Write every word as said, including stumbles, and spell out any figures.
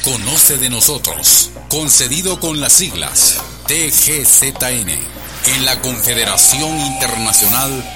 Conoce de nosotros. Concedido con las siglas T G Z N. En la Confederación Internacional